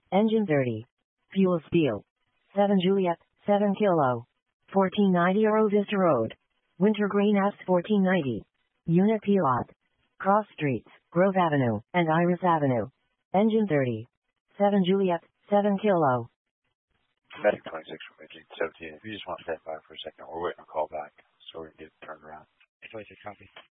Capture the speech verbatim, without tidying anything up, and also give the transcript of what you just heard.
Engine thirty. Fuel Steel. seven Juliet, seven Kilo. fourteen ninety Euro Vista Road. Wintergreen Ave fourteen ninety. Unit Pilot. Cross Streets, Grove Avenue, and Iris Avenue. Engine thirty. seven Juliet, seven Kilo. Medic twenty-six from Engine seventeen. If you just want to stand by for a second, we're waiting on a call back so we can get it turned around. twenty-six copy.